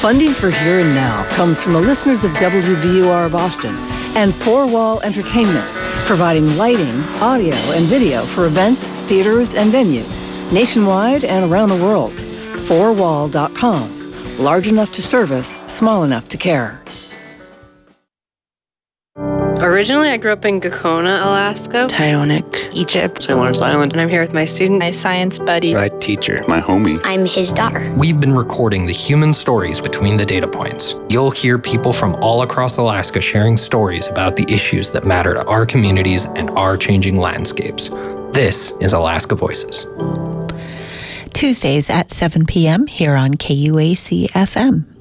Funding for Here and Now comes from the listeners of WBUR Boston and Four Wall Entertainment, providing lighting, audio, and video for events, theaters, and venues nationwide and around the world. Fourwall.com. Large enough to service, small enough to care. Originally, I grew up in Gakona, Alaska, Tyonek, Egypt, St. Lawrence Island. and I'm here with my student, my science buddy, My teacher. My homie. I'm his daughter. We've been recording the human stories between the data points. You'll hear people from all across Alaska sharing stories about the issues that matter to our communities and our changing landscapes. This is Alaska Voices. Tuesdays at 7 p.m. here on KUAC FM.